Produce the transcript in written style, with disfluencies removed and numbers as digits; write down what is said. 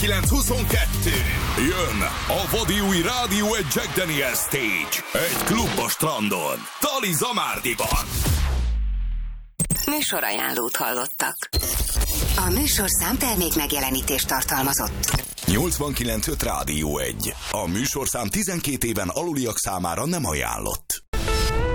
922. Jön a vadi új Rádió egy Jack Daniel Stage. Egy klub a strandon. Tali Zamárdiban. Műsorajánlót hallottak. A műsorszám termék megjelenítést tartalmazott. 89.5 Rádió 1. A műsorszám 12 éven aluliak számára nem ajánlott.